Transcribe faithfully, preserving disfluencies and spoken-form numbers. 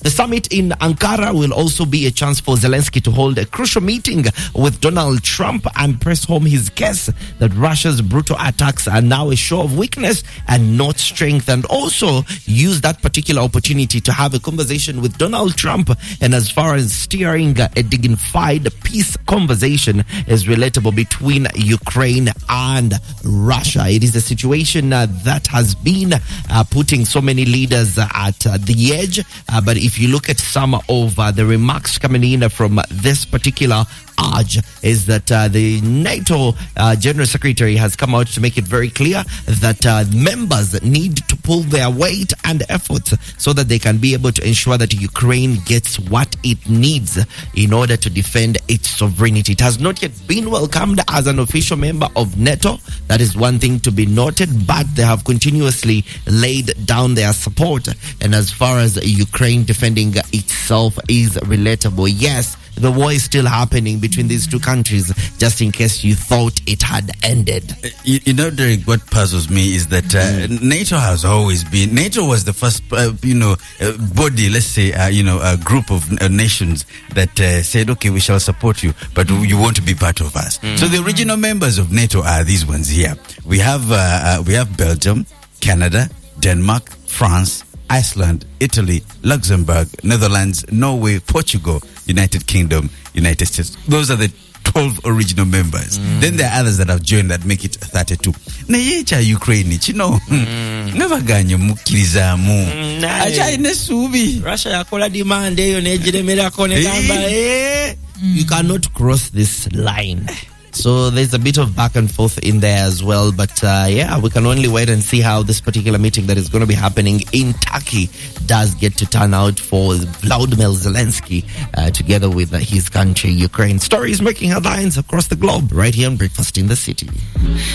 The summit in Ankara will also be a chance for Zelensky to hold a crucial meeting with Donald Trump and press home his case that Russia's brutal attacks are now a show of weakness and not strength, and also use that particular opportunity to have a conversation with Donald Trump. And as far as steering a dignified peace conversation is relatable between Ukraine and Russia. It is a situation uh, that has been uh, putting so many leaders uh, at uh, the edge. Uh, but if you look at some of uh, the remarks coming in from this particular urge, is that uh, the NATO uh, General Secretary has come out to make it very clear that uh, members need to pull their weight and efforts so that they can be able to ensure that Ukraine gets what it needs in order to defend its sovereignty. It has not yet been welcomed as an official member of NATO. That is one thing to be noted, but they have continuously laid down their support. And as far as Ukraine defending itself is relatable, yes, the war is still happening between these two countries, just in case you thought it had ended. You, you know, Derek, what puzzles me is that uh, mm. NATO has always been, NATO was the first, uh, you know, uh, body, let's say, uh, you know, a group of uh, nations that uh, said, okay, we shall support you, but you want to be part of us. Mm. So the original members of NATO are these ones here. We have, uh, uh, we have Belgium, Canada, Denmark, France, Iceland, Italy, Luxembourg, Netherlands, Norway, Portugal, United Kingdom, United States. Those are the twelve original members. Mm. Then there are others that have joined that make it thirty-two. Na yecha Ukraine, you know, never ganyo mukirizamu. Acha inesubi. Russia yakola demand eyo nejiremera kone kamba eh. You cannot cross this line. So there's a bit of back and forth in there as well. But uh, yeah, we can only wait and see how this particular meeting that is going to be happening in Turkey does get to turn out for Vladimir Zelensky uh, together with uh, his country, Ukraine. Stories making headlines across the globe right here on Breakfast in the City.